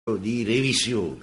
di revisione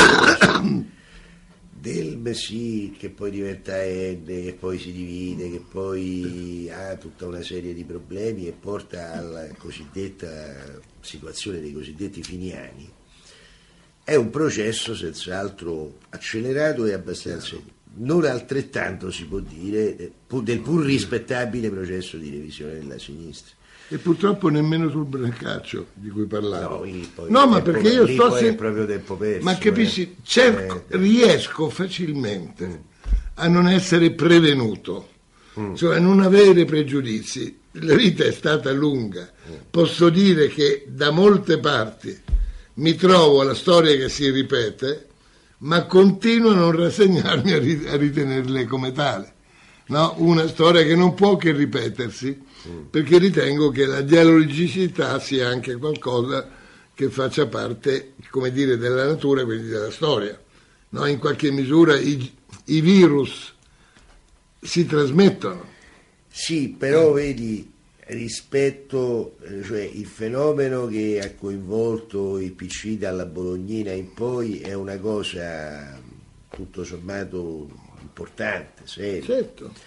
del Messi, che poi diventa N, che poi si divide, che poi ha tutta una serie di problemi e porta alla cosiddetta situazione dei cosiddetti finiani, è un processo senz'altro accelerato e abbastanza, non altrettanto si può dire del pur rispettabile processo di revisione della sinistra. E purtroppo nemmeno sul Brancaccio di cui parlavo. No, ma perché io sto è proprio tempo perso. Ma capisci, riesco facilmente a non essere prevenuto, cioè a non avere pregiudizi. La vita è stata lunga. Posso dire che da molte parti mi trovo alla storia che si ripete, ma continuo a non rassegnarmi a ritenerle come tale. No? Una storia che non può che ripetersi, perché ritengo che la dialogicità sia anche qualcosa che faccia parte, come dire, della natura, quindi della storia. No? In qualche misura i virus si trasmettono. Sì, però vedi, rispetto, cioè il fenomeno che ha coinvolto il PC dalla Bolognina in poi è una cosa tutto sommato importante, seria. Certo.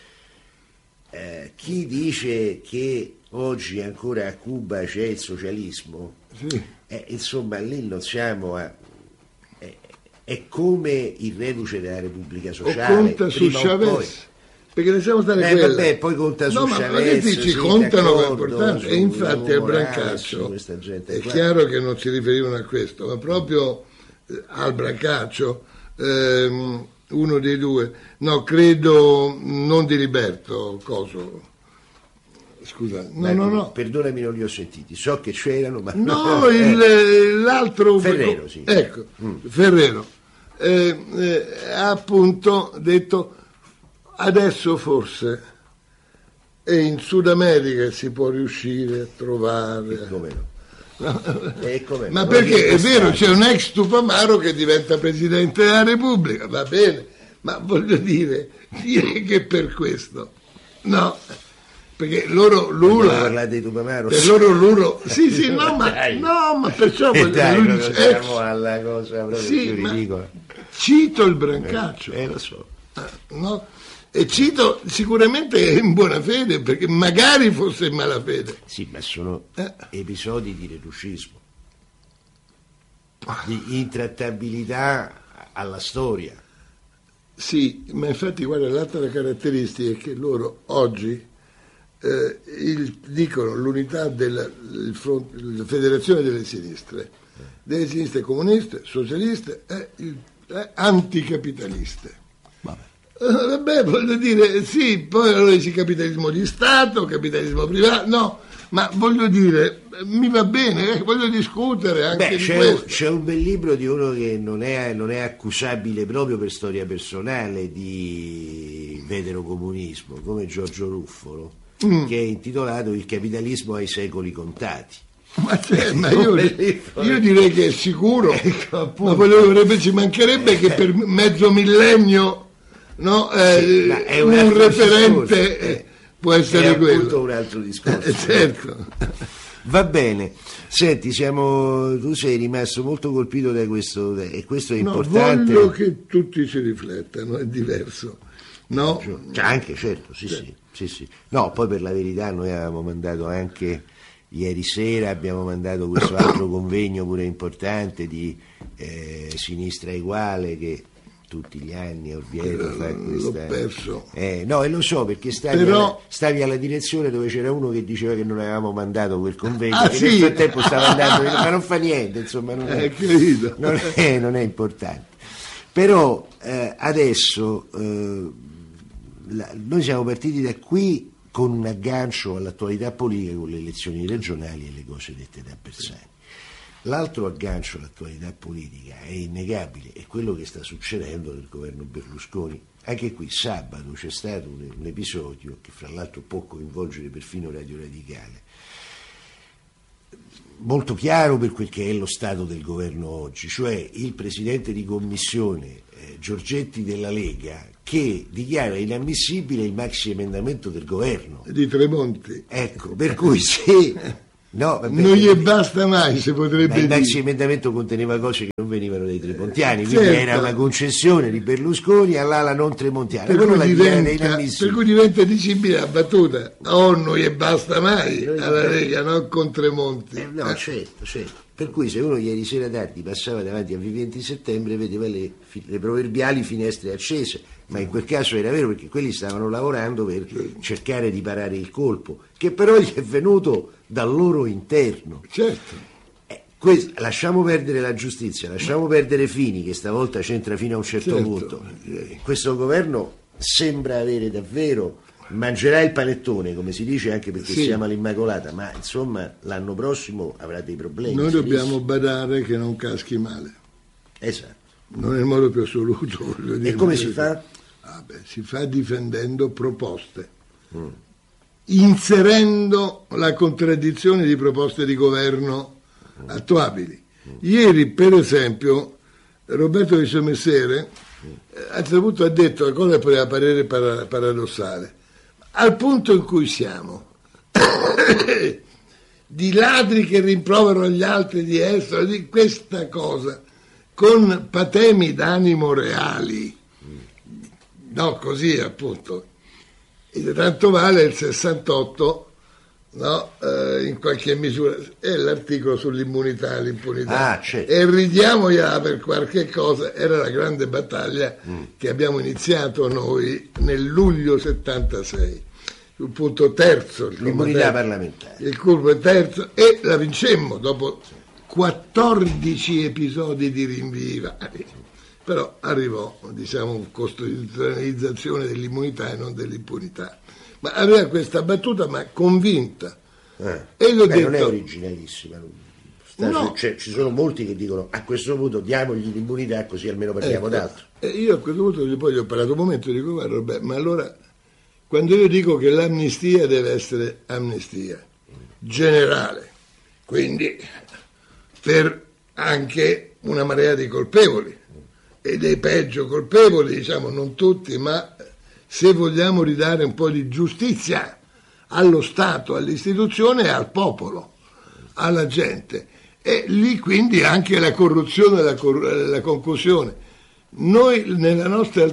Chi dice che oggi ancora a Cuba c'è il socialismo, sì. Insomma lì non siamo a... è come il reduce della Repubblica Sociale. O conta su Chavez, perché ne siamo stati quella. Vabbè, poi conta su Chavez. Ma ci contano che è importante, e infatti al Brancaccio è chiaro che non si riferivano a questo, ma proprio al Brancaccio uno dei due, no, credo non di Liberto, coso, scusa, no. Perdonami, non li ho sentiti, so che c'erano, ma... No, l'altro... Ferrero, sì. Ecco, Ferrero, ha appunto detto, adesso forse, e in Sud America si può riuscire a trovare... E come no? Ma perché è vero, c'è un ex Tupamaro che diventa Presidente della Repubblica, va bene, ma voglio dire che per questo no, perché loro Lula parlare di Tupamaro, per loro Lula sì no ma perciò dai, siamo alla cosa proprio più ridicola. Cito il Brancaccio, lo so, no? E cito sicuramente in buona fede, perché magari fosse in malafede. Sì, ma sono episodi di reducismo, di intrattabilità alla storia. Sì, ma infatti guarda, l'altra caratteristica è che loro oggi dicono l'unità della federazione delle sinistre comuniste, socialiste e anticapitaliste. Vabbè, voglio dire, sì, poi allora dici capitalismo di Stato, capitalismo privato, no, ma voglio dire, mi va bene, voglio discutere anche di questo. C'è un bel libro di uno che non è accusabile proprio per storia personale di veterocomunismo, come Giorgio Ruffolo, che è intitolato Il capitalismo ai secoli contati. Ma io direi che è sicuro, ma ci mancherebbe che per mezzo millennio... No, è un referente può essere quello. È appunto un altro discorso. Certo. Va bene. Senti, tu sei rimasto molto colpito da questo, e questo è importante. Voglio che tutti ci riflettano, è diverso. No? Anche, certo, sì. No, poi per la verità noi avevamo mandato anche ieri sera, abbiamo mandato questo altro convegno pure importante di Sinistra Eguale, che tutti gli anni Orvieto fa questa... L'ho perso. No, e lo so, perché stavi alla direzione dove c'era uno che diceva che non avevamo mandato quel convegno, che nel frattempo stava andando, ma non fa niente, insomma, non è importante. Però adesso noi siamo partiti da qui con un aggancio all'attualità politica, con le elezioni regionali e le cose dette da Bersani. L'altro aggancio all'attualità politica è innegabile, è quello che sta succedendo nel governo Berlusconi. Anche qui sabato c'è stato un episodio che fra l'altro può coinvolgere perfino Radio Radicale, molto chiaro per quel che è lo stato del governo oggi, cioè il presidente di commissione Giorgetti della Lega, che dichiara inammissibile il maxi emendamento del governo di Tremonti. Ecco, per cui se No, vabbè, non gli basta mai, si potrebbe il dire. maxi emendamento conteneva cose che non venivano dai tremontiani, Certo. quindi era una concessione di Berlusconi all'ala non tremontiana. Per Quello cui, la dichiara diventa, inammissibile. per cui diventa dicibile la battuta, non gli basta mai alla Lega, non con Tremonti. No, certo. Per cui se uno ieri sera tardi passava davanti a Viventi Settembre vedeva le proverbiali finestre accese, ma in quel caso era vero perché quelli stavano lavorando per cercare di parare il colpo, che però gli è venuto dal loro interno. Certo. Lasciamo perdere la giustizia, lasciamo perdere Fini, che stavolta c'entra fino a un certo punto. Questo governo sembra avere davvero, mangerà il panettone, come si dice, anche perché siamo all'Immacolata, ma insomma l'anno prossimo avrà dei problemi. Noi dobbiamo badare che non caschi male. Esatto. Non nel modo più assoluto, voglio dire. E come si fa? Si fa difendendo proposte, inserendo la contraddizione di proposte di governo attuabili. Ieri, per esempio, Roberto Di Somessere a un certo punto ha detto una cosa che poteva parere paradossale, al punto in cui siamo di ladri che rimproverano gli altri di essere di questa cosa con patemi d'animo reali, no, così appunto, e tanto vale il 68, no, in qualche misura è l'articolo sull'immunità e l'impunità, certo. E ridiamogliela per qualche cosa, era la grande battaglia che abbiamo iniziato noi nel luglio 76, sul punto terzo, l'immunità parlamentare, il curvo terzo, e la vincemmo dopo 14 episodi di rinvii vari. Però arrivò, diciamo, costituzionalizzazione dell'immunità e non dell'impunità. Ma aveva questa battuta, ma convinta. E gli ho detto, non è originalissima. No. Ci sono molti che dicono a questo punto diamogli l'immunità così almeno parliamo d'altro. E io a questo punto poi gli ho parlato un momento e dico, guarda, vabbè, ma allora quando io dico che l'amnistia deve essere amnistia generale, quindi per anche una marea di colpevoli e dei peggio colpevoli, diciamo, non tutti, ma se vogliamo ridare un po' di giustizia allo Stato, all'istituzione e al popolo, alla gente, e lì quindi anche la corruzione e la concussione. Noi nella nostra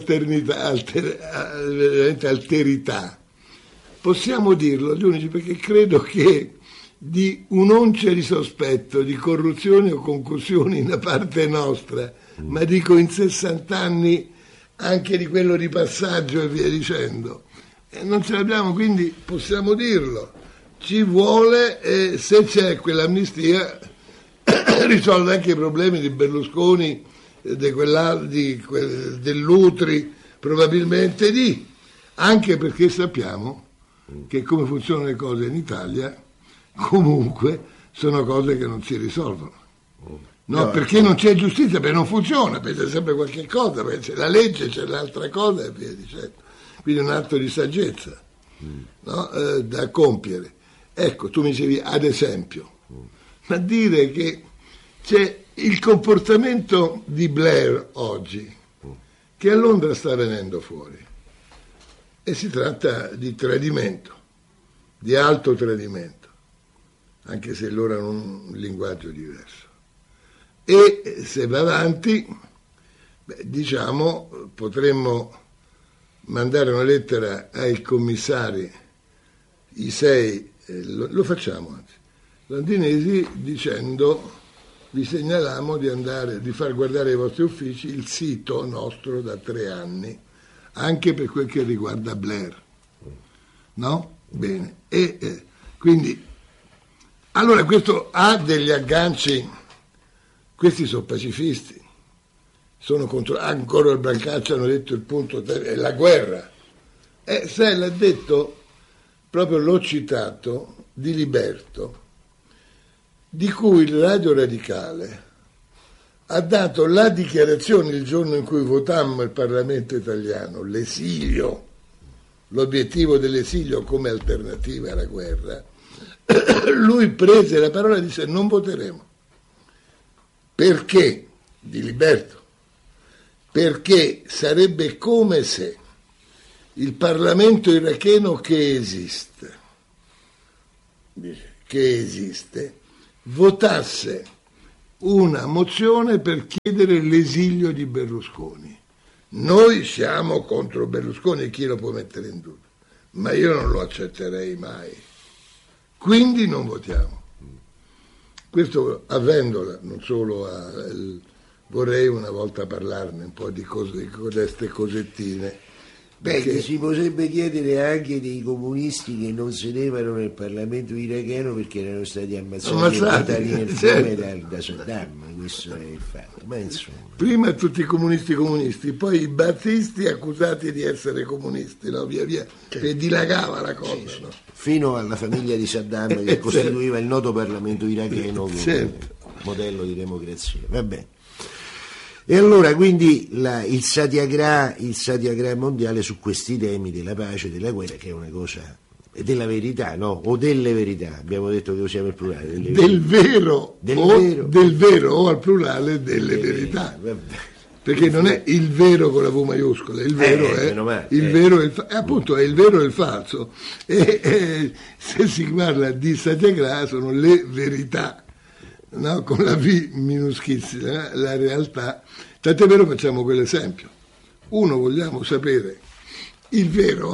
alterità possiamo dirlo, gli unici, perché credo che di un'oncia di sospetto di corruzione o concussione da parte nostra, ma dico in 60 anni anche di quello di passaggio e via dicendo, non ce l'abbiamo, quindi possiamo dirlo, ci vuole, se c'è quell'amnistia risolve anche i problemi di Berlusconi, dell'Utri, probabilmente anche perché sappiamo che come funzionano le cose in Italia comunque sono cose che non si risolvono. No, perché non c'è giustizia, perché non funziona, perché c'è sempre qualche cosa, perché c'è la legge, c'è l'altra cosa e via dicendo. Quindi è un atto di saggezza, no? Da compiere. Ecco, tu mi dicevi ad esempio, ma dire che c'è il comportamento di Blair oggi, che a Londra sta venendo fuori, e si tratta di tradimento, di alto tradimento, anche se loro hanno un linguaggio diverso. E se va avanti, diciamo, potremmo mandare una lettera ai commissari, i 6, lo facciamo anzi, londinesi, dicendo: vi segnaliamo di far guardare ai vostri uffici il sito nostro da 3 anni, anche per quel che riguarda Blair. No? Bene. E quindi, allora questo ha degli agganci. Questi sono pacifisti, sono contro, ancora il Brancaccio hanno detto il punto è la guerra. Se l'ha detto, proprio l'ho citato, di Liberto, di cui il Radio Radicale ha dato la dichiarazione il giorno in cui votammo il Parlamento italiano, l'esilio, l'obiettivo dell'esilio come alternativa alla guerra. Lui prese la parola e disse: non voteremo. Perché? Di Liberto. Perché sarebbe come se il Parlamento iracheno che esiste, che esiste, votasse una mozione per chiedere l'esilio di Berlusconi. Noi siamo contro Berlusconi, chi lo può mettere in dubbio? Ma io non lo accetterei mai. Quindi non votiamo. Questo avendola, non solo vorrei una volta parlarne un po' di queste cosettine. Beh, si potrebbe chiedere anche dei comunisti che non sedevano nel Parlamento iracheno perché erano stati ammazzati e buttati nel fiume da Saddam, questo è il fatto. Ma insomma. Prima tutti i comunisti, poi i battisti accusati di essere comunisti, no? Via via, che dilagava la cosa. Sì. No? Fino alla famiglia di Saddam che costituiva il noto Parlamento iracheno come modello di democrazia. Va bene. E allora quindi il satyagraha mondiale su questi temi della pace, della guerra, che è una cosa, e della verità, no? O delle verità, abbiamo detto che usiamo il plurale. Del vero o al plurale delle verità. Perché non è il vero con la V maiuscola, il vero è il vero e appunto è il vero e il falso. E se si parla di satyagraha sono le verità. No, con la V minuschissima, la realtà. Tant'è vero, facciamo quell'esempio. Uno, vogliamo sapere il vero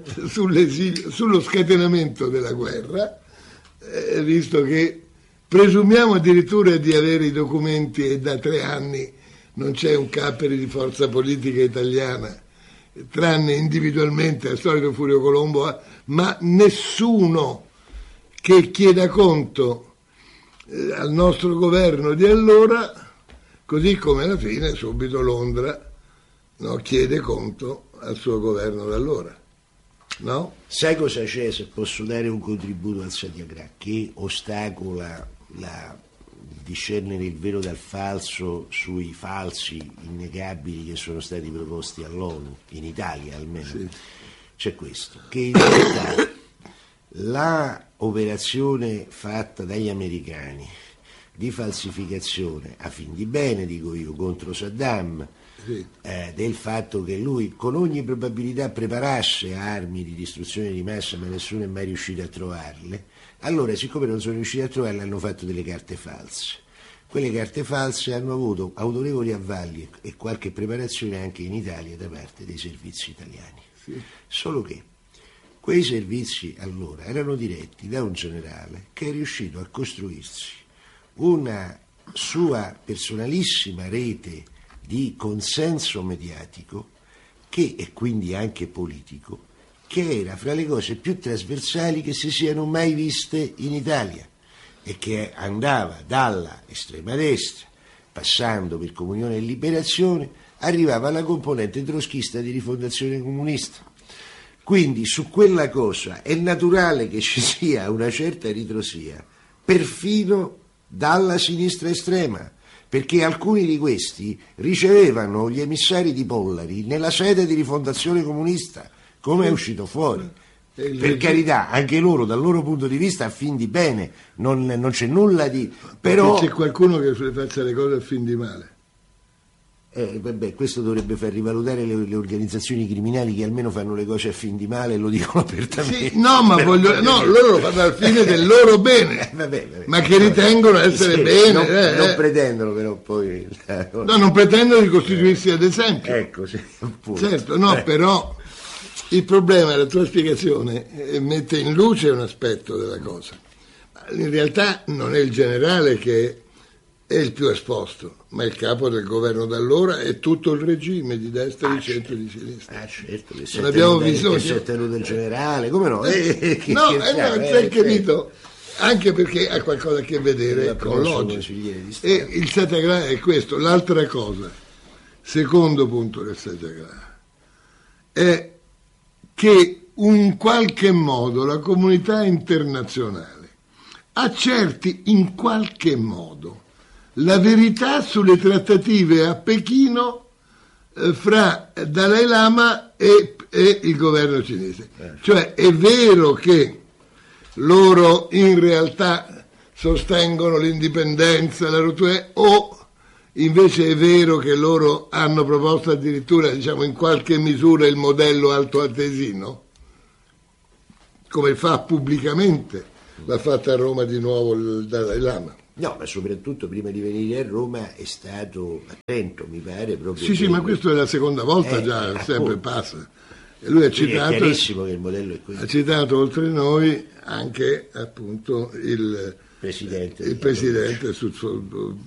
sullo scatenamento della guerra, visto che presumiamo addirittura di avere i documenti e da 3 anni non c'è un capere di forza politica italiana, tranne individualmente al solito Furio Colombo, ma nessuno che chieda conto al nostro governo di allora, così come alla fine subito Londra, no, chiede conto al suo governo da allora, no? Sai cosa c'è, se posso dare un contributo al satyagraha, che ostacola discernere il vero dal falso sui falsi innegabili che sono stati proposti all'ONU, in Italia almeno, sì. C'è questo, che in realtà la operazione fatta dagli americani di falsificazione a fin di bene, dico io, contro Saddam, sì. Del fatto che lui con ogni probabilità preparasse armi di distruzione di massa ma nessuno è mai riuscito a trovarle, allora siccome non sono riusciti a trovarle hanno fatto delle carte false. Quelle carte false hanno avuto autorevoli avvalli e qualche preparazione anche in Italia da parte dei servizi italiani, sì. Solo che quei servizi allora erano diretti da un generale che è riuscito a costruirsi una sua personalissima rete di consenso mediatico e quindi anche politico, che era fra le cose più trasversali che si siano mai viste in Italia e che andava dalla estrema destra, passando per Comunione e Liberazione, arrivava alla componente troschista di Rifondazione Comunista. Quindi su quella cosa è naturale che ci sia una certa ritrosia, perfino dalla sinistra estrema, perché alcuni di questi ricevevano gli emissari di Pollari nella sede di Rifondazione Comunista, come è uscito fuori. Per carità, anche loro, dal loro punto di vista, a fin di bene, non c'è nulla di... Però c'è qualcuno che faccia le cose a fin di male. Vabbè, questo dovrebbe far rivalutare le organizzazioni criminali che almeno fanno le cose a fin di male e lo dicono apertamente. Sì, no, ma loro lo fanno al fine del loro bene, vabbè. Ma che ritengono essere sì, bene. Non pretendono però poi... No, non pretendono di costituirsi ad esempio. Ecco, sì, appunto. Certo, no, però il problema, la tua spiegazione mette in luce un aspetto della cosa. In realtà non è il generale che è il più esposto, ma il capo del governo d'allora è tutto il regime di destra, di centro e di sinistra. Certo, che non abbiamo bisogno. Che si è tenuto il generale, come no? Hai capito? Anche perché ha qualcosa a che vedere con l'oggi. E il satyagraha è questo. L'altra cosa, secondo punto del satyagraha, è che in qualche modo la comunità internazionale accerti in qualche modo la verità sulle trattative a Pechino fra Dalai Lama e il governo cinese. Cioè è vero che loro in realtà sostengono l'indipendenza, la rottura, o invece è vero che loro hanno proposto addirittura, diciamo, in qualche misura il modello altoatesino, come fa pubblicamente l'ha fatta a Roma di nuovo il Dalai Lama. No, ma soprattutto prima di venire a Roma è stato attento, mi pare, proprio. Sì, ma questo è la seconda volta già, sempre passa. E lui ha citato, è chiarissimo che il modello è questo. Ha citato oltre noi anche appunto il presidente sul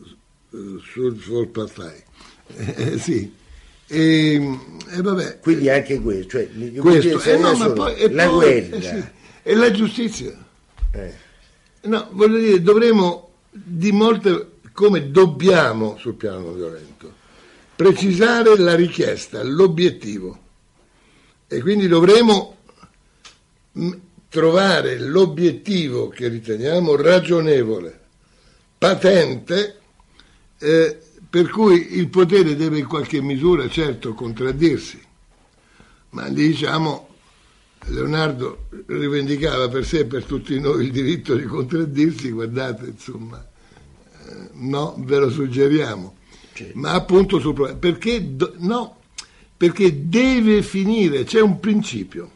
Partei. Sì. E vabbè. Quindi anche questo, cioè questo ma poi, la guerra e la giustizia. No, voglio dire, dovremo come dobbiamo sul piano violento precisare la richiesta, l'obiettivo, e quindi dovremo trovare l'obiettivo che riteniamo ragionevole, patente, per cui il potere deve in qualche misura certo contraddirsi, ma diciamo Leonardo rivendicava per sé e per tutti noi il diritto di contraddirsi, guardate, insomma, no, ve lo suggeriamo, ma appunto sul problema, perché deve finire, c'è un principio,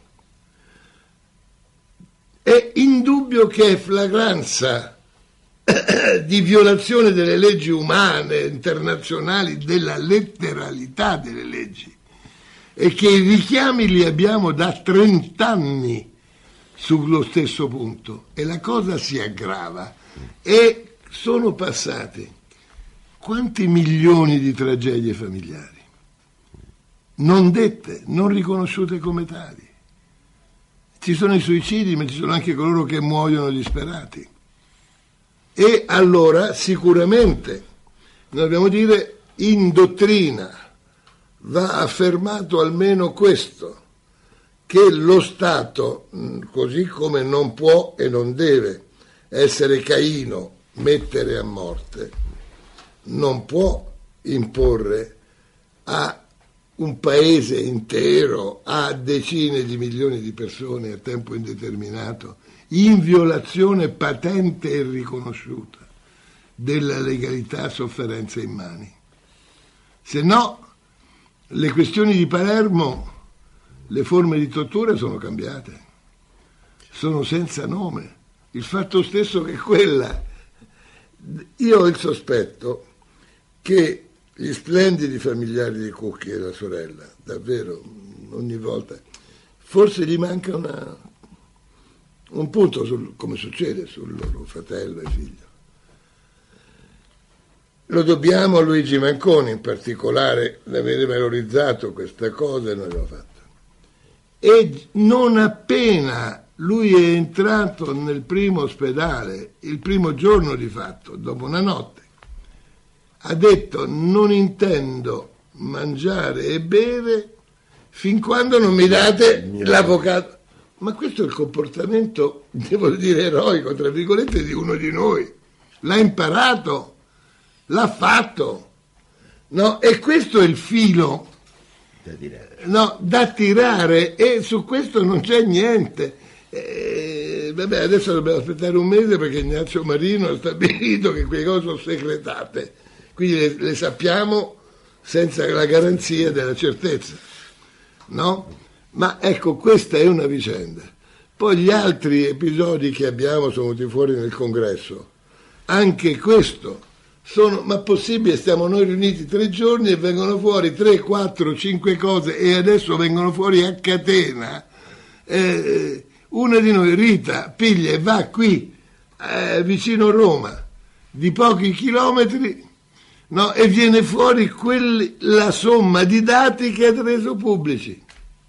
è indubbio che è flagranza di violazione delle leggi umane, internazionali, della letteralità delle leggi, e che i richiami li abbiamo da 30 anni sullo stesso punto, e la cosa si aggrava, e sono passati quanti milioni di tragedie familiari non dette, non riconosciute come tali. Ci sono i suicidi, ma ci sono anche coloro che muoiono disperati. E allora sicuramente noi dobbiamo dire, in dottrina va affermato almeno questo, che lo Stato, così come non può e non deve essere Caino, mettere a morte, non può imporre a un paese intero, a decine di milioni di persone a tempo indeterminato, in violazione patente e riconosciuta della legalità, sofferenza immani. Se no, le questioni di Palermo, le forme di tortura sono cambiate, sono senza nome. Il fatto stesso che io ho il sospetto che gli splendidi familiari di Cucchi e la sorella, davvero, ogni volta, forse gli manca un punto, come succede sul loro fratello e figlio. Lo dobbiamo a Luigi Manconi in particolare, di aver valorizzato questa cosa, e noi l'abbiamo fatto. E non appena lui è entrato nel primo ospedale, il primo giorno di fatto, dopo una notte, ha detto: non intendo mangiare e bere fin quando non mi date l'avvocato. Ma questo è il comportamento, devo dire, eroico, tra virgolette, di uno di noi. L'ha imparato, l'ha fatto, no? E questo è il filo da tirare, e su questo non c'è niente. Vabbè, adesso dobbiamo aspettare un mese perché Ignazio Marino ha stabilito che quelle cose sono segretate, quindi le sappiamo senza la garanzia della certezza, no? Ma ecco, questa è una vicenda. Poi gli altri episodi che abbiamo sono venuti fuori nel congresso, anche questo ma possibile, stiamo noi riuniti 3 giorni e vengono fuori 3, 4, 5 cose, e adesso vengono fuori a catena. Una di noi, Rita, piglia e va qui vicino Roma, di pochi chilometri, no? E viene fuori la somma di dati che ha reso pubblici.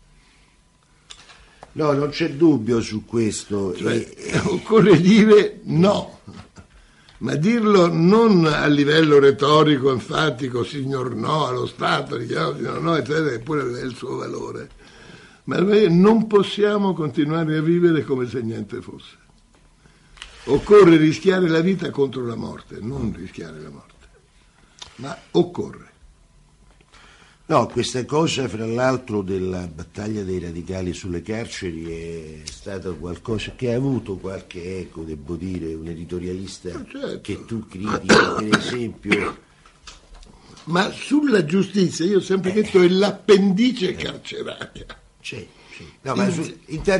No, non c'è dubbio su questo. Occorre dire no, ma dirlo non a livello retorico, enfatico, signor no, allo Stato, signor no, eccetera, che pure ha il suo valore. Ma non possiamo continuare a vivere come se niente fosse. Occorre rischiare la vita contro la morte, non rischiare la morte, ma occorre. No, questa cosa, fra l'altro, della battaglia dei radicali sulle carceri è stata qualcosa che ha avuto qualche eco, devo dire, un editorialista che tu critichi, per esempio. Ma sulla giustizia, io ho sempre detto, è l'appendice carceraria. Sì. No, ma intanto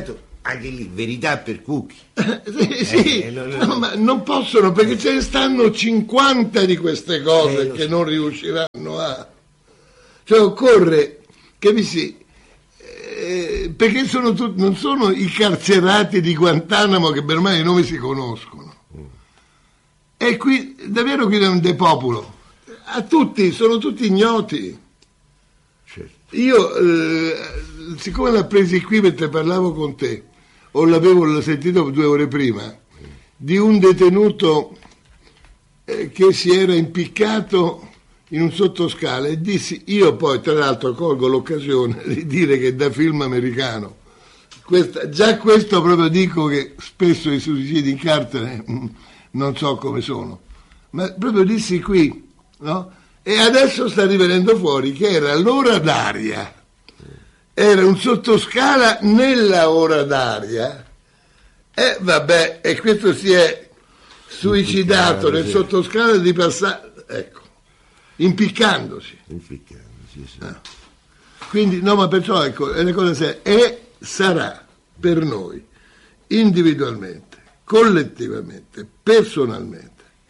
anche lì verità per Cucchi. Sì, no, ma non possono, perché ce ne stanno 50 di queste cose che non riusciranno a... Cioè occorre che vi si... perché non sono i carcerati di Guantanamo che per me i nomi si conoscono. E qui davvero qui è un depopolo. A tutti, sono tutti ignoti. Certo. Io, siccome l'ha presi qui mentre parlavo con te, o l'ho sentito 2 ore prima, di un detenuto che si era impiccato in un sottoscala, e dissi, io poi tra l'altro colgo l'occasione di dire che da film americano, già questo proprio dico che spesso i suicidi in carcere non so come sono, ma proprio dissi qui, no? E adesso sta rivenendo fuori che era l'ora d'aria, era un sottoscala nella ora d'aria, e vabbè, e questo si è suicidato nel sottoscala di passare, ecco, impiccandosi. Sì. Quindi, no, ma perciò ecco, è una cosa seria, e sarà per noi, individualmente, collettivamente, personalmente,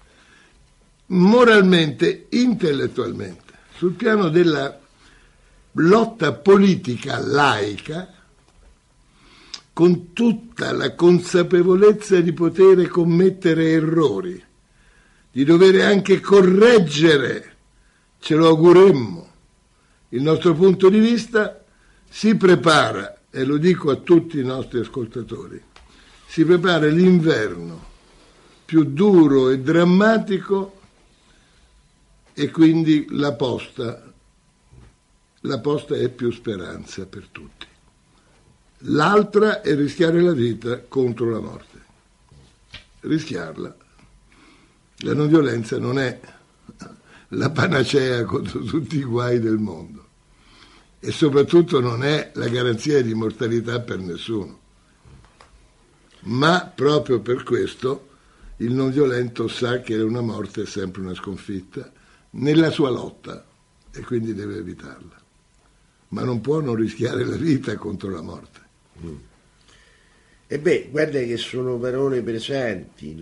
moralmente, intellettualmente, sul piano della lotta politica laica, con tutta la consapevolezza di poter commettere errori, di dover anche correggere, ce lo auguremmo, il nostro punto di vista, si prepara, e lo dico a tutti i nostri ascoltatori, si prepara l'inverno più duro e drammatico, e quindi la posta è più speranza per tutti. L'altra è rischiare la vita contro la morte. Rischiarla. La non violenza non è la panacea contro tutti i guai del mondo, e soprattutto non è la garanzia di immortalità per nessuno. Ma proprio per questo il non violento sa che una morte è sempre una sconfitta nella sua lotta, e quindi deve evitarla, ma non può non rischiare la vita contro la morte. E beh, guarda che sono parole pesanti,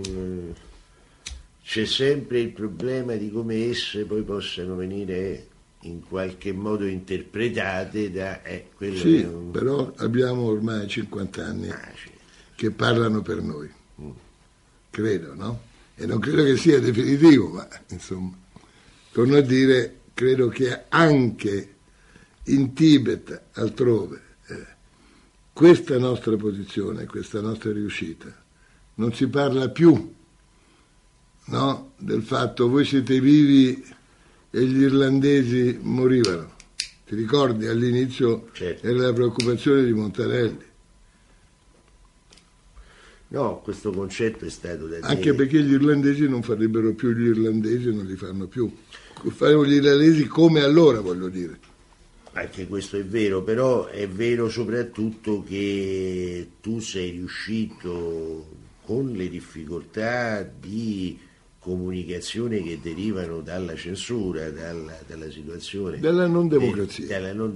c'è sempre il problema di come esse poi possano venire in qualche modo interpretate da quello sì, che però abbiamo ormai 50 anni che parlano per noi, credo, no? E non credo che sia definitivo, ma insomma, torno a dire, credo che anche in Tibet, altrove, questa nostra posizione, questa nostra riuscita, non si parla più, no, del fatto voi siete vivi e gli irlandesi morivano. Ti ricordi all'inizio? Certo. Era la preoccupazione di Montanelli. No, questo concetto è stato da anche perché gli irlandesi non farebbero più gli irlandesi, non li fanno più. Faremo gli irlandesi come allora, voglio dire. Anche questo è vero, però è vero soprattutto che tu sei riuscito, con le difficoltà di comunicazione che derivano dalla censura, dalla situazione dalla non democrazia,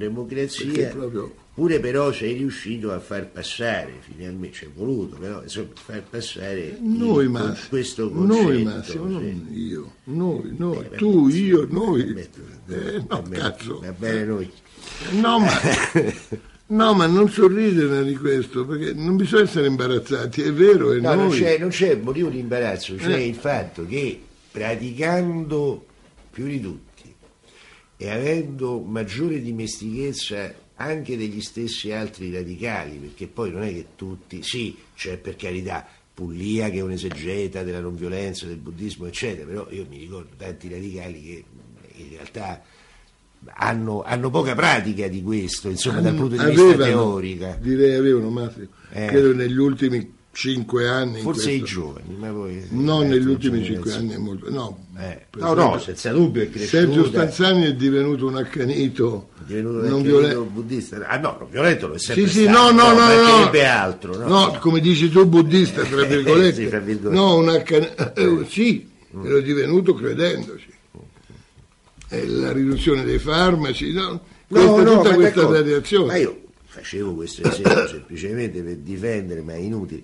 pure però sei riuscito a far passare, finalmente ci è voluto, però insomma, far passare noi questo concetto. Noi Massimo, non io, noi, tu, io, noi. No, cazzo. Va bene noi. No, ma non sorridere di questo, perché non bisogna essere imbarazzati, è vero. E no, noi... non c'è motivo di imbarazzo, c'è il fatto che praticando più di tutti e avendo maggiore dimestichezza anche degli stessi altri radicali, perché poi non è che tutti, sì, c'è per carità Puglia che è un esegeta della non violenza, del buddismo, eccetera, però io mi ricordo tanti radicali che in realtà hanno poca pratica di questo, insomma, dal punto di vista teorico. Direi avevano, Massimo, credo negli ultimi 5 anni. Forse i giovani, ma poi... No, negli ultimi 5 anni è molto... No, no, senza dubbio è cresciuto. Sergio Stanzani è divenuto un accanito non violento buddista. Ah no, non violento lo è sempre stato. No, altro. No, come dici tu, buddista, tra virgolette. Sì, tra virgolette. No, un accanito... sì, è divenuto credendoci. La riduzione dei farmaci, tutta questa radiazione. Ma io facevo questo esempio semplicemente per difendere, ma è inutile,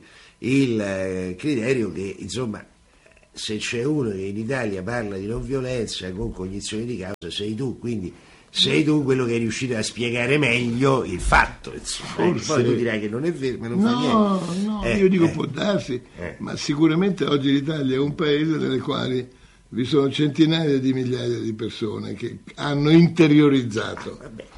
il criterio che insomma se c'è uno che in Italia parla di non violenza con cognizione di causa sei tu, quindi sei tu quello che è riuscito a spiegare meglio il fatto, insomma. Poi tu dirai che non è vero, ma non fa niente. No, io dico può darsi, ma sicuramente oggi l'Italia è un paese nel quale vi sono centinaia di migliaia di persone che hanno interiorizzato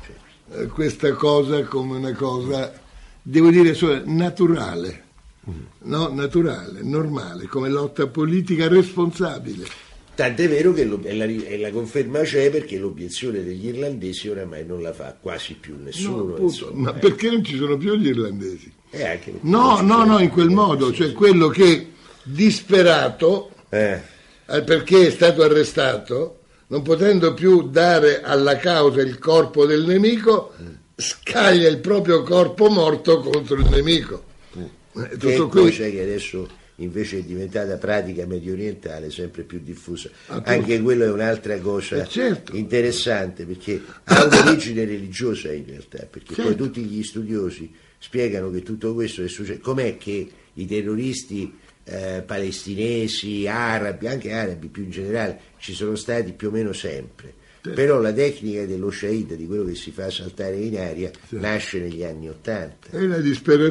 questa cosa come una cosa, devo dire, naturale. No, naturale, normale, come lotta politica responsabile. Tant'è vero che la conferma c'è, perché l'obiezione degli irlandesi oramai non la fa quasi più nessuno. Ma perché non ci sono più gli irlandesi? Anche no, in quel modo, cioè quello che disperato, perché è stato arrestato, non potendo più dare alla causa il corpo del nemico, scaglia il proprio corpo morto contro il nemico. Tutto qui c'è che adesso invece è diventata pratica medio orientale sempre più diffusa. Anche quello è un'altra cosa interessante, perché ha un'origine religiosa in realtà, perché poi tutti gli studiosi spiegano che tutto questo è successo. Com'è che i terroristi palestinesi, arabi, anche arabi più in generale, ci sono stati più o meno sempre. Però la tecnica dello Shaheed, di quello che si fa saltare in aria, nasce negli anni *80. E la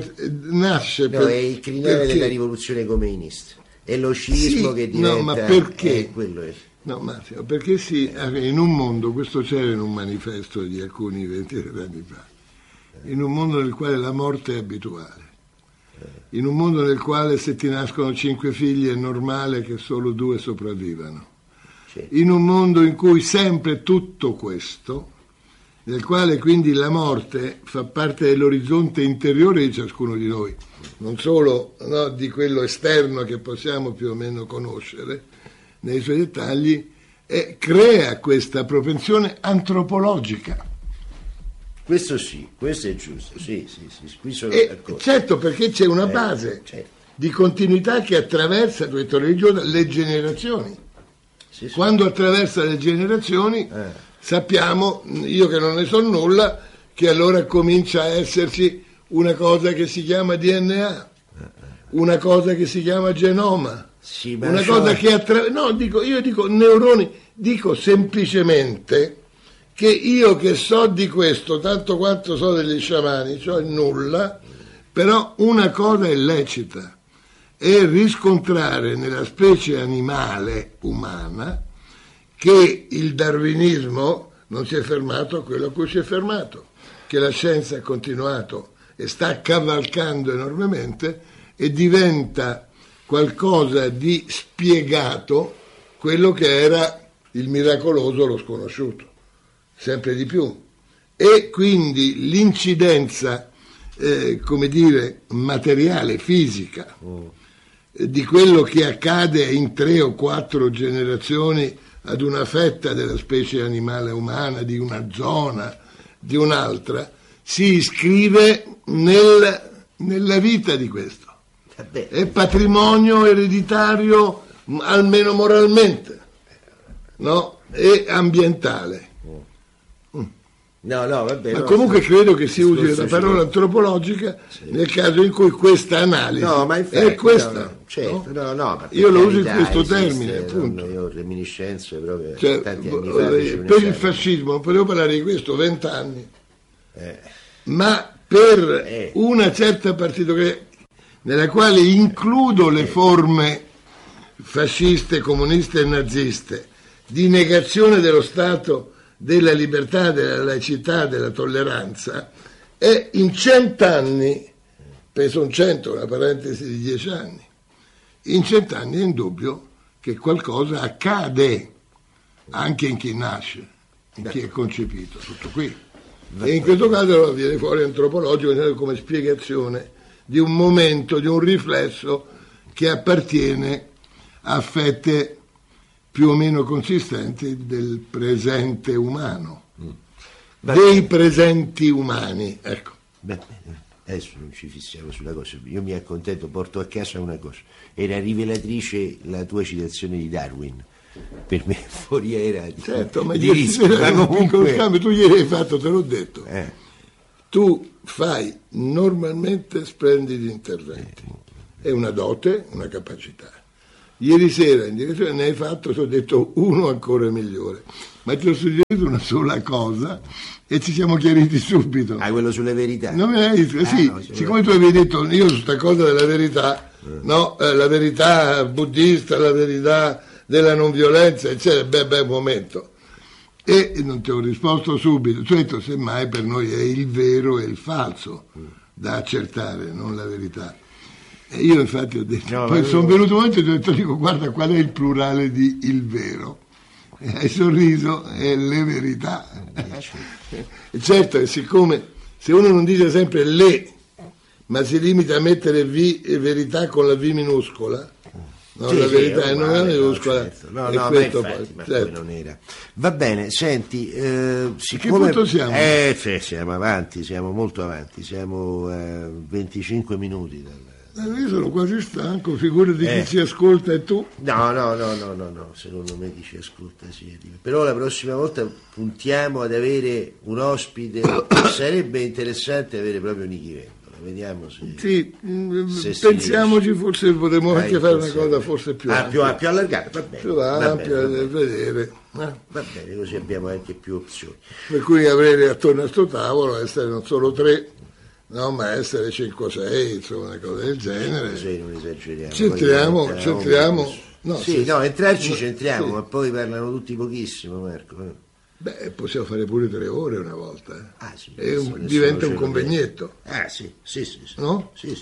nasce è il crinale della rivoluzione comeinista. È lo sciismo che diventa... No, ma perché? Quello è. No, Massimo, perché in un mondo, questo c'era in un manifesto di alcuni 20 anni fa, in un mondo nel quale la morte è abituale, in un mondo nel quale se ti nascono 5 figli è normale che solo 2 sopravvivano, in un mondo in cui sempre tutto questo, nel quale quindi la morte fa parte dell'orizzonte interiore di ciascuno di noi, non solo di quello esterno che possiamo più o meno conoscere nei suoi dettagli, crea questa propensione antropologica. Questo sì, questo è giusto, sì, qui sono d'accordo. Certo, perché c'è una base di continuità che attraversa questa religione le generazioni. Quando attraversa le generazioni sappiamo, io che non ne so nulla, che allora comincia a esserci una cosa che si chiama DNA, una cosa che si chiama genoma, una cosa che io dico neuroni, dico semplicemente che io che so di questo tanto quanto so degli sciamani, cioè nulla, però una cosa è lecita, è riscontrare nella specie animale umana che il darwinismo non si è fermato a quello a cui si è fermato, che la scienza ha continuato e sta cavalcando enormemente e diventa qualcosa di spiegato quello che era il miracoloso, lo sconosciuto, sempre di più. E quindi l'incidenza, materiale, fisica, di quello che accade in 3 o 4 generazioni ad una fetta della specie animale umana, di una zona, di un'altra, si iscrive nella vita di questo. È patrimonio ereditario, almeno moralmente, e ambientale. Ma comunque credo che si usi la parola antropologica nel caso in cui questa analisi è questa. Io lo uso in questo termine, appunto. Io ho reminiscenze proprio tanti anni fa. Per il fascismo non potevo parlare di questo 20 anni, ma per una certa partitocrazia nella quale includo le forme fasciste, comuniste e naziste di negazione dello Stato, della libertà, della laicità, della tolleranza, e in 100 anni, penso un 100, una parentesi di 10 anni, in 100 anni è indubbio che qualcosa accade anche in chi nasce, in chi è concepito, tutto qui. E in questo caso viene fuori antropologico come spiegazione di un momento, di un riflesso che appartiene a fette più o meno consistenti del presente umano, dei presenti umani, ecco. Adesso non ci fissiamo sulla cosa, io mi accontento, porto a casa una cosa, era rivelatrice la tua citazione di Darwin, per me foriera ma comunque tu ieri hai fatto, te l'ho detto, tu fai normalmente splendidi interventi. È una dote, una capacità. Ieri sera in direzione ne hai fatto, ti ho detto uno ancora migliore, ma ti ho suggerito una sola cosa e ci siamo chiariti subito. Ah, quello sulle verità. Non me l'hai detto? Sì, no, siccome tu avevi detto io su sta cosa della verità, no, la verità buddista, la verità della non violenza, eccetera, un momento. E non ti ho risposto subito, tu hai detto semmai per noi è il vero e il falso da accertare, non la verità. E io infatti ho detto, no, poi sono venuto un momento e ti ho detto, dico, guarda qual è il plurale di il vero. E hai sorriso, è le verità. E certo, e siccome se uno non dice sempre le, ma si limita a mettere V e verità con la V minuscola, no, sì, la verità è non è minuscola, certo. No, questo infatti, poi, certo. Non era. Va bene, senti, siccome che punto siamo? Siamo avanti, siamo molto avanti, siamo 25 minuti io sono quasi stanco, figurati chi ci ascolta e tu. No, secondo me chi ci ascolta sì. Però la prossima volta puntiamo ad avere un ospite, sarebbe interessante avere proprio Nichi Vendola, vediamo se... Sì, se pensiamoci, forse potremmo anche fare una cosa forse più ampia. Più allargata, va bene. Più ampia, da vedere. Va bene, così abbiamo anche più opzioni. Per cui avere attorno a sto tavolo, essere non solo 3, no, ma essere 5 o 6, insomma, una cosa del genere. 6 non esageriamo. Centriamo. No, sì, no, entrarci centriamo, sì. Ma poi parlano tutti pochissimo, Marco. Beh, possiamo fare pure 3 ore una volta. Sì, diventa un convegnetto. Sì. No? Sì.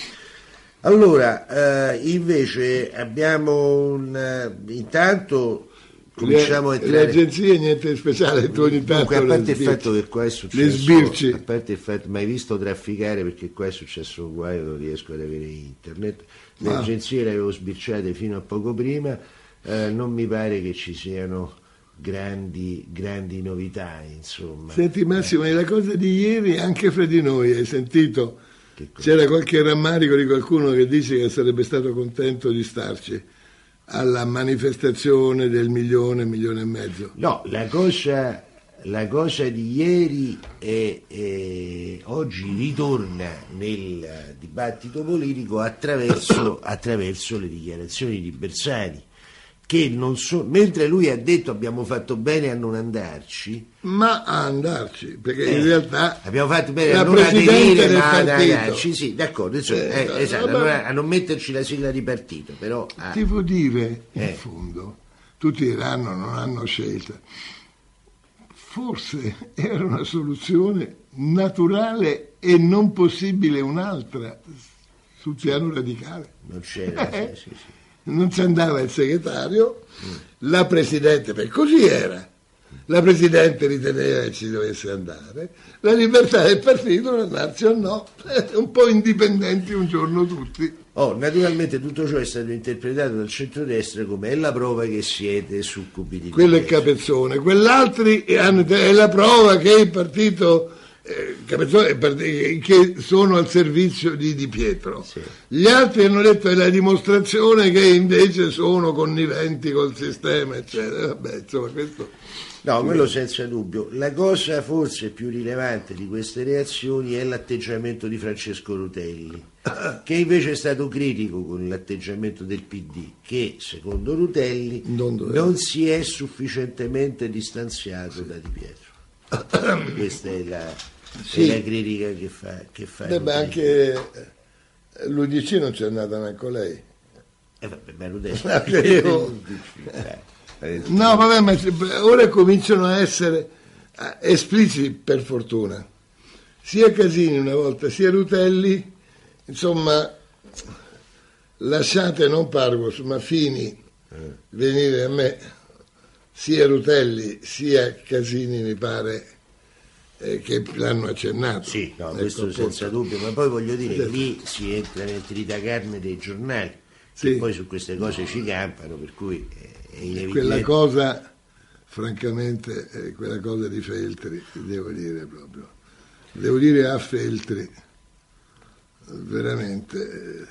Allora, invece abbiamo intanto... cominciamo a entrare... Le agenzie niente di speciale, tu ogni tanto a parte il fatto che qua è successo, le sbirci, a parte il fatto, mai visto trafficare, perché qua è successo un guaio, non riesco ad avere internet, le agenzie le avevo sbirciate fino a poco prima, non mi pare che ci siano grandi novità, insomma. Senti Massimo, la cosa di ieri anche fra di noi, hai sentito? C'era qualche rammarico di qualcuno che dice che sarebbe stato contento di starci alla manifestazione del milione e mezzo. No, la cosa di ieri oggi ritorna nel dibattito politico attraverso le dichiarazioni di Bersani, che non so, mentre lui ha detto abbiamo fatto bene a non andarci, ma a andarci, perché in realtà abbiamo fatto bene a non aderire, ma ad andarci, sì, d'accordo, esatto, a non metterci la sigla di partito, però ti vuol dire, in fondo, tutti diranno non hanno scelta, forse era una soluzione naturale e non possibile un'altra sul piano radicale. Non c'era, sì. Non ci andava il segretario, la Presidente, perché così era, la Presidente riteneva che ci dovesse andare, la libertà del partito non andarci o no, un po' indipendenti un giorno tutti. Naturalmente tutto ciò è stato interpretato dal centrodestra come è la prova che siete succubi di quello è Capezzone, quell'altri è la prova che il partito... che sono al servizio di Di Pietro, sì. Gli altri hanno detto è la dimostrazione che invece sono conniventi col sistema, eccetera. Vabbè, insomma, questo quello senza dubbio. La cosa forse più rilevante di queste reazioni è l'atteggiamento di Francesco Rutelli, che invece è stato critico con l'atteggiamento del PD, che secondo Rutelli non si è sufficientemente distanziato da Di Pietro. Questa è la critica che fa anche l'UDC non c'è andata neanche lei. No, vabbè, ma ora cominciano a essere espliciti, per fortuna, sia Casini una volta sia Rutelli, insomma, lasciate non Pargos ma Fini venire a me, sia Rutelli sia Casini mi pare che l'hanno accennato. Sì, questo senza dubbio, ma poi voglio dire, lì si entra nel tritacarne dei giornali, che poi su queste cose ci campano, per cui è inevitabile. Quella cosa, francamente, quella cosa di Feltri, devo dire a Feltri, veramente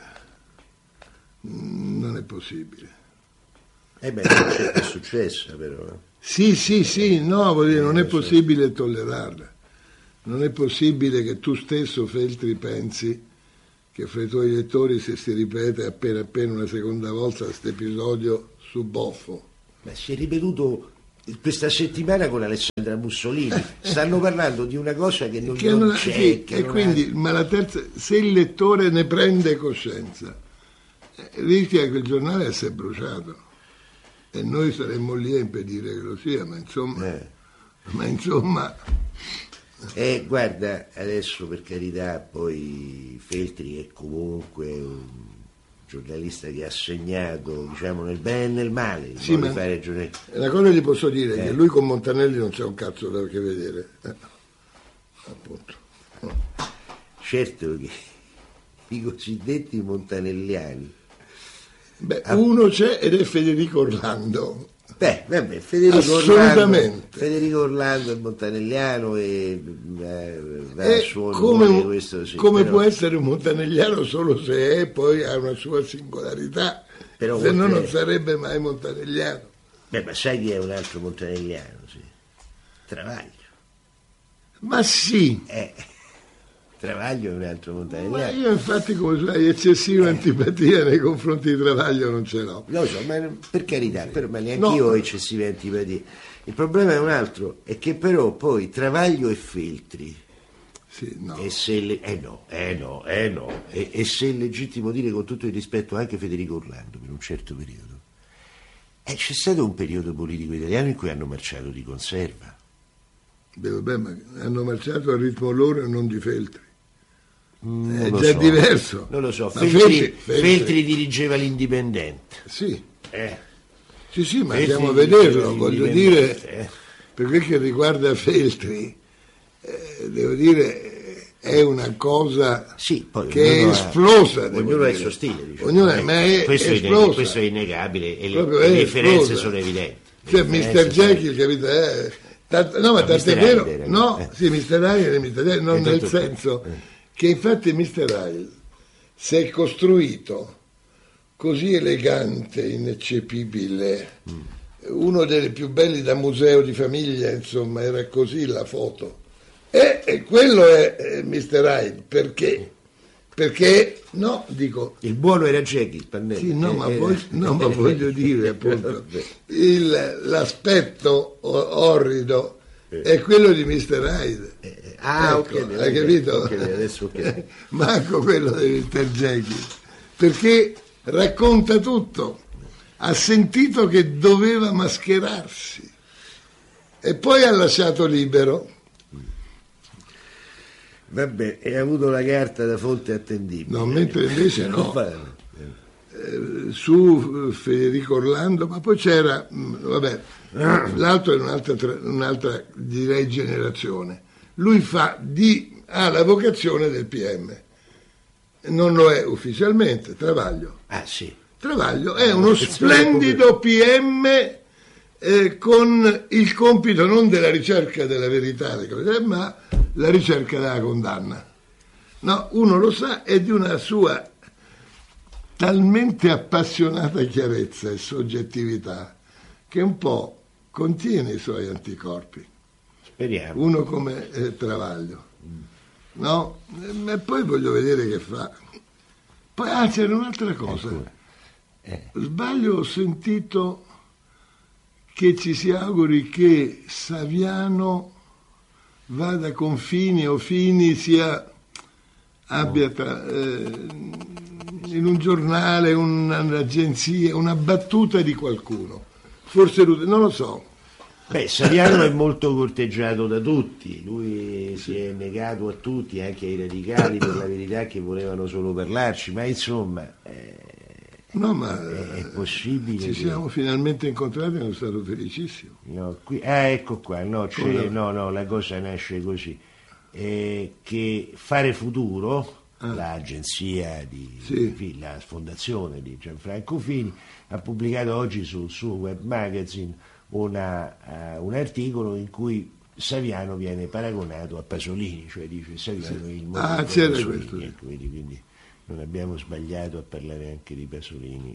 non è possibile. È successa però. Sì, no, voglio dire, non è possibile tollerarla. non è possibile che tu stesso, Feltri, pensi che fra i tuoi lettori se si ripete appena una seconda volta questo episodio su Boffo. Ma si è ripetuto questa settimana con Alessandra Mussolini, stanno parlando di una cosa che non c'è. Sì, che e non quindi, ma la terza, se il lettore ne prende coscienza, rischia che il giornale essere bruciato e noi saremmo lì a impedire che lo sia, ma insomma. Guarda, adesso per carità, poi Feltri è comunque un giornalista che ha segnato, diciamo, nel bene e nel male, sì, ma fare giornalisti. Una cosa gli posso dire, che lui con Montanelli non c'è un cazzo da che vedere. Appunto. Certo che i cosiddetti montanelliani. Uno c'è ed è Federico Orlando. Vabbè, Federico Orlando è montanelliano e questo sì, come però, può essere un montanelliano solo se poi ha una sua singolarità, però se no non sarebbe mai montanelliano. Ma sai chi è un altro montanelliano? Sì. Travaglio. Ma sì. Travaglio è un altro montanelliano. Ma io infatti, come sai, eccessiva antipatia nei confronti di Travaglio non ce l'ho. Lo so, ma per carità, però, ma neanche io ho eccessive antipatie. Il problema è un altro, è che però poi Travaglio e Feltri, sì, no. E se e se è legittimo dire con tutto il rispetto anche Federico Orlando per un certo periodo, c'è stato un periodo politico italiano in cui hanno marciato di conserva. Vabbè, ma hanno marciato a ritmo loro e non di Feltri. È già diverso. Non lo so, Feltri dirigeva l'Indipendente. Sì. Sì, ma Feltri andiamo a vederlo, voglio dire, per quel che riguarda Feltri, devo dire, è una cosa che è esplosa. Ognuno ha il suo stile, diciamo. Questo è innegabile e le differenze sono evidenti. Cioè, Mr. Jekyll, capito? No, ma tant'è vero, sì, Mr. Hyde e Mr. Jekyll, non nel senso che infatti Mr. Hyde si è costruito così elegante, ineccepibile, uno dei più belli da museo di famiglia, insomma, era così la foto. E quello è Mr. Hyde, perché no, dico, il buono era Jekyll, Pannelli. Sì, ma voglio dire, appunto, l'aspetto orrido è quello di Mr. Hyde. Ok, hai capito? Adesso ok. Manco quello di Mr. Jekyll, perché racconta tutto. Ha sentito che doveva mascherarsi e poi ha lasciato libero. Vabbè, e ha avuto la carta da fonte attendibile. No, mentre invece no. Su Federico Orlando, ma poi c'era, l'altro è un'altra direi generazione. Lui ha la vocazione del PM, non lo è ufficialmente, Travaglio. Sì. Travaglio è uno splendido PM con il compito non della ricerca della verità, ma la ricerca della condanna. No, uno lo sa, è di una sua talmente appassionata chiarezza e soggettività che un po' contiene i suoi anticorpi. Speriamo. Uno come Travaglio. No? E poi voglio vedere che fa. Poi c'era un'altra cosa. Sbaglio, ho sentito che ci si auguri che Saviano vada con Fini o Fini abbia in un giornale, un'agenzia, una battuta di qualcuno. Forse non lo so. Saviano è molto corteggiato da tutti, lui si è negato a tutti, anche ai radicali, per la verità, che volevano solo parlarci, ma insomma no, ma è possibile ci siamo finalmente incontrati e sono stato felicissimo. Ecco qua, la cosa nasce così, che Fare Futuro, l'agenzia la fondazione di Gianfranco Fini, ha pubblicato oggi sul suo web magazine un articolo in cui Saviano viene paragonato a Pasolini, cioè dice Saviano è il modello c'era Pasolini, questo. Quindi non abbiamo sbagliato a parlare anche di Pasolini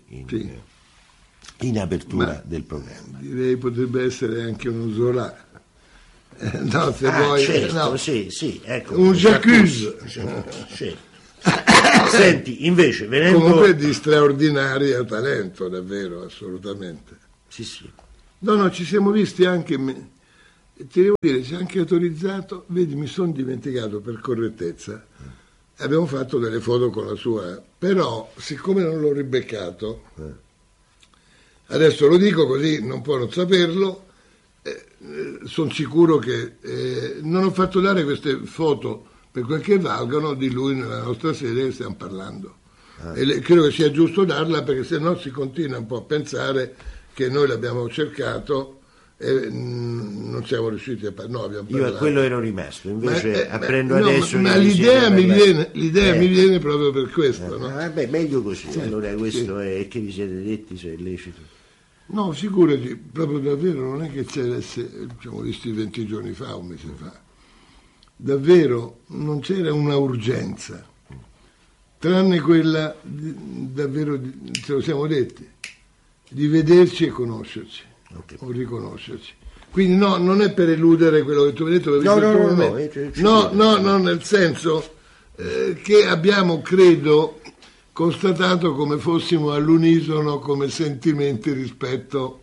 in apertura del programma. Direi potrebbe essere anche uno Zola. No, se vuoi, certo, no. sì, ecco. Un jacuzzi. Sì. Senti, invece, venendo... Comunque di straordinario talento, davvero, assolutamente. Sì. No, ci siamo visti anche, ti devo dire, ci ha anche autorizzato, vedi, mi sono dimenticato per correttezza, abbiamo fatto delle foto con la sua, però siccome non l'ho ribeccato, adesso lo dico così, non può non saperlo, sono sicuro che non ho fatto dare queste foto per quel che valgono di lui nella nostra sede che stiamo parlando. E credo che sia giusto darla, perché se no si continua un po' a pensare che noi l'abbiamo cercato e non siamo riusciti a parlare. No, abbiamo parlato. Io a quello ero rimasto, invece apprendo no, adesso... Ma l'idea mi viene proprio per questo. No? Vabbè, meglio così, Sì, allora questo sì. è che vi siete detti, se è lecito. No, figurati, proprio davvero, non è che ci siamo visti 20 giorni fa, un mese fa. Davvero non c'era una urgenza, tranne quella, davvero, ce lo siamo detti, di vederci e conoscerci, o riconoscerci. Quindi no, non è per eludere quello che tu mi hai detto. No, nel senso che abbiamo, credo, constatato come fossimo all'unisono come sentimenti rispetto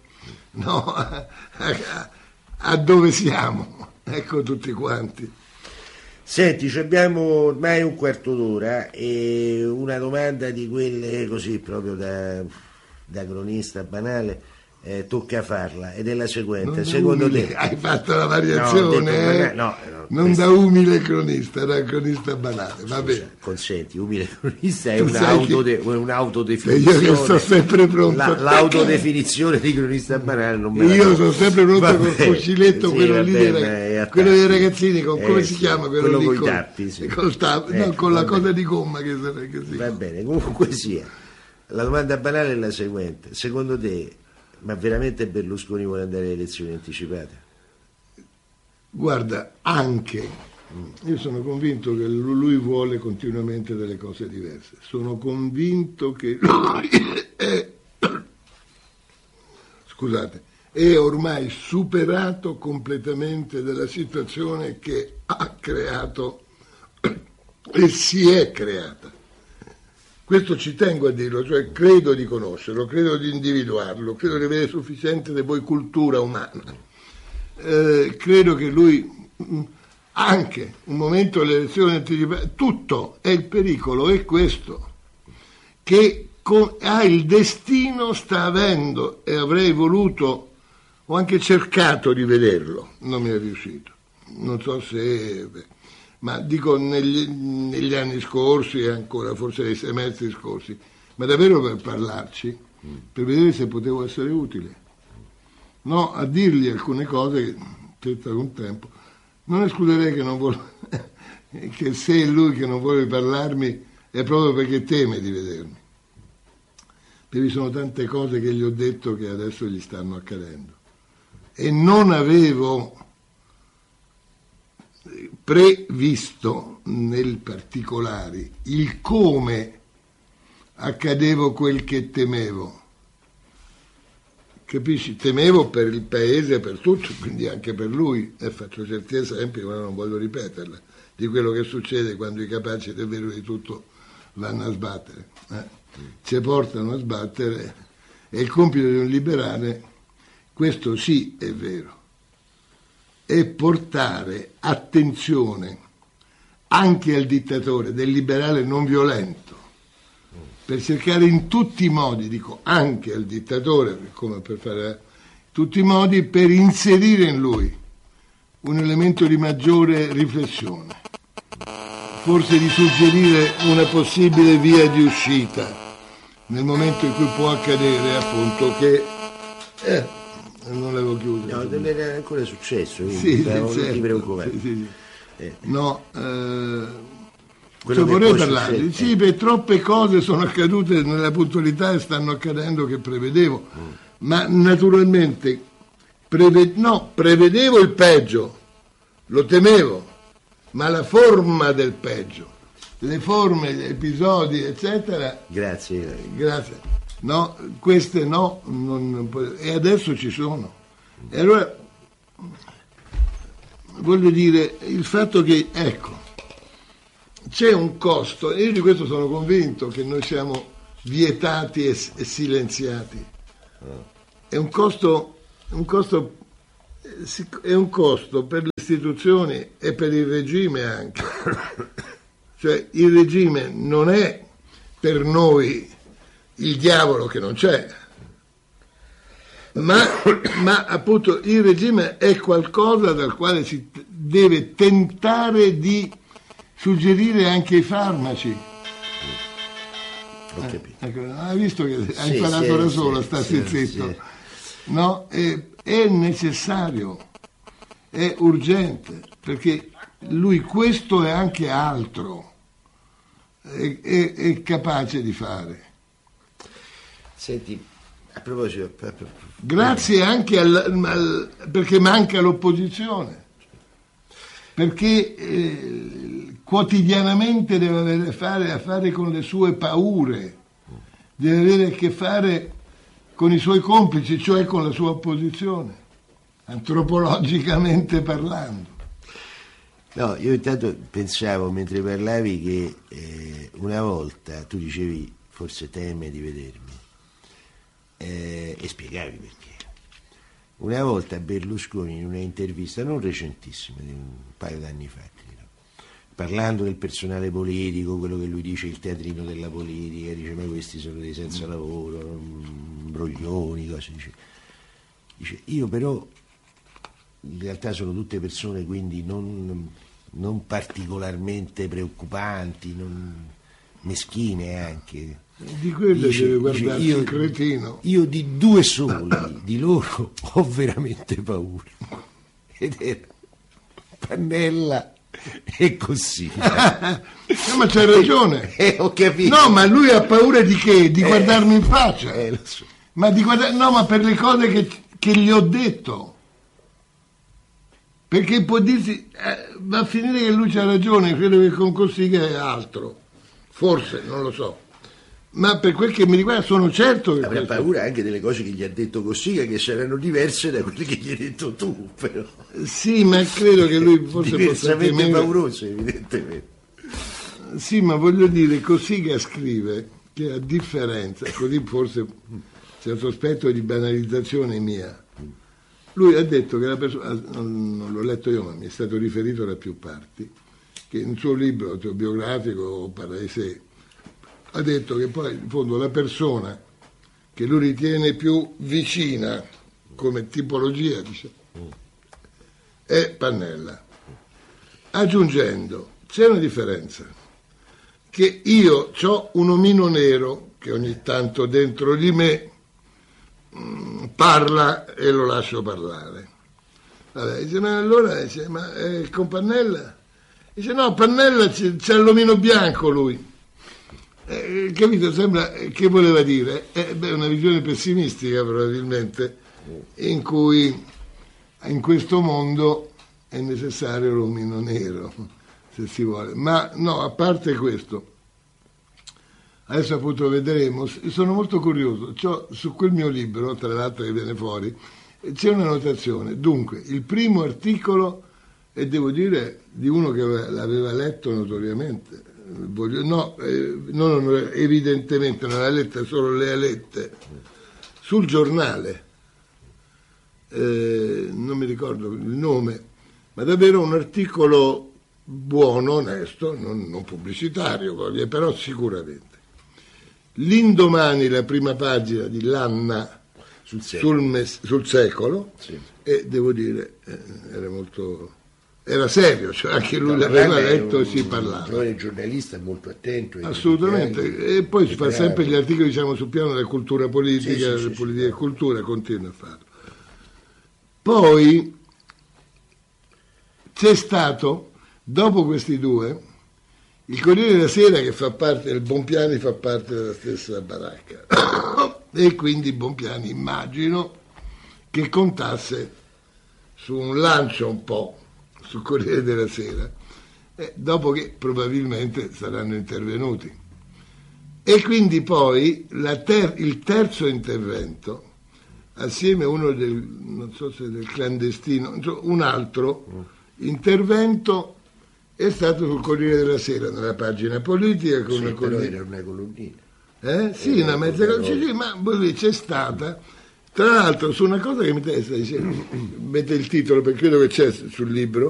a dove siamo, ecco, tutti quanti. Senti, abbiamo ormai un quarto d'ora e una domanda di quelle così proprio da cronista banale, tocca farla, ed è la seguente. Secondo te hai fatto la variazione? Non da umile cronista, da cronista banale. Va bene. Consenti, umile cronista è Io un'autodefinizione. che sto sempre pronto. L'autodefinizione di cronista banale non me la... Io sono sempre pronto col fuciletto, quello lì quello dei ragazzini, come si chiama quello lì? Con i tappi, sì. Con la cosa di gomma che si va bene, comunque sia. La domanda banale è la seguente: secondo te, ma veramente Berlusconi vuole andare alle elezioni anticipate? Guarda, anche io sono convinto che lui vuole continuamente delle cose diverse. Sono convinto che lui è ormai superato completamente dalla situazione che ha creato e si è creata. Questo ci tengo a dirlo, cioè credo di conoscerlo, credo di individuarlo, credo di avere sufficiente di poi cultura umana. Credo che lui, anche un momento delle elezioni anticipate, tutto è il pericolo, è questo, che ha il destino, sta avendo, e avrei voluto, ho anche cercato di vederlo, non mi è riuscito, non so se... ma dico negli anni scorsi e ancora forse nei semestri scorsi, ma davvero per parlarci, per vedere se potevo essere utile, no, a dirgli alcune cose che per un tempo non escluderei che non vuole che se è lui che non vuole parlarmi è proprio perché teme di vedermi, perché vi sono tante cose che gli ho detto che adesso gli stanno accadendo e non avevo previsto nel particolare il come accadevo quel che temevo, capisci? Temevo per il paese, per tutto, quindi anche per lui, e faccio certi esempi ma non voglio ripeterla, di quello che succede quando i capaci ed è vero di tutto vanno a sbattere, ci portano a sbattere, è il compito di un liberale, questo sì è vero, e portare attenzione anche al dittatore del liberale non violento, per cercare in tutti i modi, dico anche al dittatore, come per fare tutti i modi, per inserire in lui un elemento di maggiore riflessione, forse di suggerire una possibile via di uscita nel momento in cui può accadere appunto che non l'avevo chiuso. No, deve essere ancora successo, sì, non certo, ti preoccupare. Sì. No, vorrei parlarvi. Sì, per troppe cose sono accadute nella puntualità e stanno accadendo che prevedevo, ma naturalmente prevedevo il peggio, lo temevo, ma la forma del peggio, le forme, gli episodi, eccetera. Grazie. No, queste no, e adesso ci sono. E allora voglio dire, il fatto che, ecco, c'è un costo, e io di questo sono convinto, che noi siamo vietati e silenziati. È un costo per le istituzioni e per il regime anche. Cioè il regime non è per noi il diavolo che non c'è, ma appunto il regime è qualcosa dal quale si deve tentare di suggerire anche i farmaci. Ho capito. Ecco, hai visto che hai Sì, imparato da sì, solo, sì, stati sì, zitto. sì. No? È necessario, è urgente, perché lui questo e anche altro è capace di fare. Senti, a proposito, Grazie anche perché manca l'opposizione, perché quotidianamente deve avere a fare con le sue paure, deve avere a che fare con i suoi complici, cioè con la sua opposizione, antropologicamente parlando. no, io intanto pensavo mentre parlavi che una volta tu dicevi forse teme di vedermi e spiegavi perché. Una volta Berlusconi in una intervista non recentissima, di un paio d'anni fa, credo, parlando del personale politico, quello che lui dice il teatrino della politica, dice ma questi sono dei senza lavoro, imbroglioni, cose, dice io però in realtà sono tutte persone quindi non particolarmente preoccupanti, meschine anche. Di quello deve guardarsi il cretino. Io di due soli di loro ho veramente paura. Ed era Pannella e Cossiga. No, ma c'hai ragione. Ho capito. No, ma lui ha paura di che? Di guardarmi in faccia. Lo so. Ma no, ma per le cose che gli ho detto. Perché può dirsi, va a finire che lui c'ha ragione, credo che con Cossiga è altro. Forse, non lo so. Ma per quel che mi riguarda sono certo che... Avrà paura anche delle cose che gli ha detto Cossiga, che saranno diverse da quelle che gli hai detto tu, però. Sì, ma credo che lui forse possa diversamente pauroso, evidentemente. Sì, ma voglio dire, Cossiga scrive che a differenza, così forse c'è un sospetto di banalizzazione mia, lui ha detto che la persona, non l'ho letto io, ma mi è stato riferito da più parti, che nel suo libro autobiografico parla di sé, ha detto che poi in fondo la persona che lui ritiene più vicina come tipologia, dice, è Pannella, aggiungendo c'è una differenza, che io ho un omino nero che ogni tanto dentro di me parla e lo lascio parlare. Vabbè, dice, ma allora dice, ma con Pannella? Dice no, Pannella c'è l'omino bianco lui. Capito? Sembra che voleva dire una visione pessimistica probabilmente, in cui in questo mondo è necessario l'omino nero, se si vuole. Ma no, a parte questo, adesso appunto vedremo, sono molto curioso, su quel mio libro, tra l'altro che viene fuori, c'è una notazione. Dunque, il primo articolo, e devo dire di uno che l'aveva letto notoriamente, evidentemente non le ha lette, solo le ha lette sul giornale, non mi ricordo il nome, ma davvero un articolo buono, onesto, non pubblicitario, però sicuramente. L'indomani la prima pagina di Lanna sul secolo, sì. E devo dire era serio, cioè anche lui l'aveva letto e si parlava. Però il giornalista è molto attento. Assolutamente, e poi si fa sempre gli articoli, diciamo, sul piano della cultura politica, sì, politica e cultura, continua a farlo. Poi c'è stato, dopo questi due, il Corriere della Sera, che fa parte, il Bompiani fa parte della stessa baracca, e quindi Bompiani immagino che contasse su un lancio un po' sul Corriere della Sera, dopo che probabilmente saranno intervenuti. E quindi poi il terzo intervento, assieme a uno non so se del clandestino, un altro, intervento è stato sul Corriere della Sera, nella pagina politica, con Sì, una però collega. era una colonnina. Sì, una mezza sì, ma poi c'è stata, tra l'altro, su una cosa che mi interessa, mette il titolo, perché credo che c'è sul libro,